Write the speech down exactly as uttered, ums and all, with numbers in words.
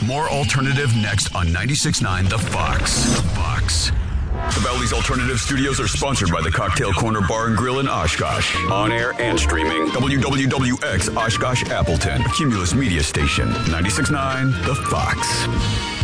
More alternative next on ninety-six point nine The Fox. The Fox. The Bally's Alternative Studios are sponsored by the Cocktail Corner Bar and Grill in Oshkosh. On air and streaming. W W W X Oshkosh Appleton. A Cumulus Media Station. ninety-six point nine The Fox.